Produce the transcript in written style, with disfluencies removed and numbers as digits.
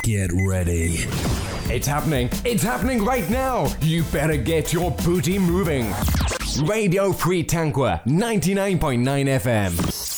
Get ready. It's happening. It's happening right now. You better get your booty moving. Radio Free Tanqua 99.9 FM.